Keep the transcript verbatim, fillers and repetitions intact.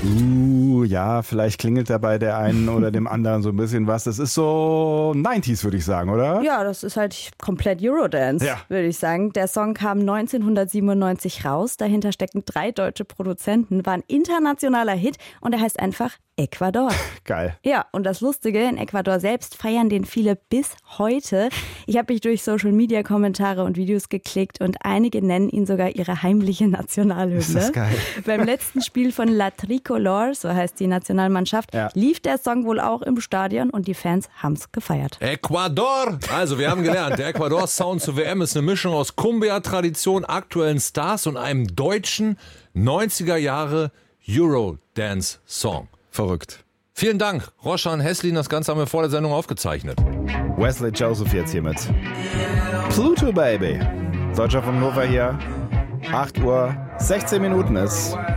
Uh, ja, vielleicht klingelt da bei der einen oder dem anderen so ein bisschen was. Das ist so neunziger, würde ich sagen, oder? Ja, das ist halt komplett Eurodance, ja. würde ich sagen. Der Song kam neunzehnhundertsiebenundneunzig raus. Dahinter stecken drei deutsche Produzenten, war ein internationaler Hit und er heißt einfach Ecuador. Geil. Ja, und das Lustige, in Ecuador selbst feiern den viele bis heute. Ich habe mich durch Social-Media-Kommentare und Videos geklickt und einige nennen ihn sogar ihre heimliche Nationalhymne. Ist das geil. Beim letzten Spiel von La Tricolor, so heißt die Nationalmannschaft, ja. lief der Song wohl auch im Stadion und die Fans haben es gefeiert. Ecuador! Also wir haben gelernt, der Ecuador-Sound zur W M ist eine Mischung aus Cumbia-Tradition, aktuellen Stars und einem deutschen neunziger Jahre Eurodance-Song. Verrückt. Vielen Dank, Roshan Heslin. Das Ganze haben wir vor der Sendung aufgezeichnet. Wesley Joseph jetzt hier mit Pluto Baby. Deutscher vom Hannover hier. acht Uhr, sechzehn Minuten ist.